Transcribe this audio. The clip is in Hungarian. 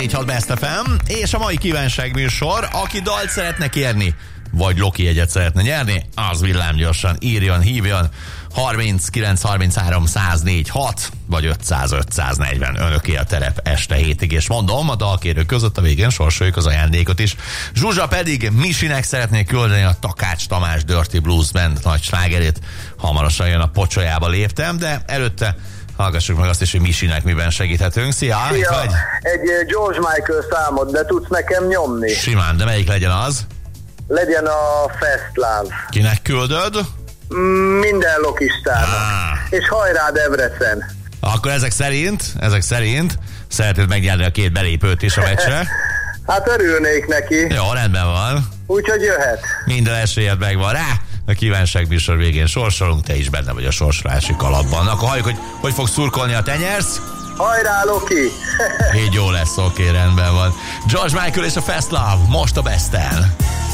4-6 Best FM, és a mai kívánság műsor, aki dalt szeretne kérni, vagy Loki jegyet szeretne nyerni, az villámgyorsan írjon, hívjon 39 33 104 6 vagy 500 540. Önöké a terep este 7-ig, és mondom, a dalkérők között a végén sorsoljuk az ajándékot is. Zsuzsa pedig Misinek szeretné küldeni a Takács Tamás Dirty Blues Band nagy slágerét. Hamarosan jön a pocsolyába léptem, de előtte hallgassuk meg azt is, hogy Misinek miben segíthetünk. Szia! Szia. Egy George Michael számot, de tudsz nekem nyomni? Simán, de melyik legyen az? Legyen a Fast Love. Kinek küldöd? Minden lokistának. És hajrá Debrecen! Akkor ezek szerint szeretnéd megnyerni a 2 belépőt is a meccsre. Hát örülnék neki. Jó, rendben van. Úgyhogy jöhet. Minden esélyed megvan rá. A kívánság műsor végén sorsolunk, te is benne vagy a sorsolási kalapban. Akkor halljuk, hogy fogsz szurkolni, a te nyersz. Hajrá, Loki! Így jó lesz, oké, rendben van. George Michael és a Fast Love, most a Besten.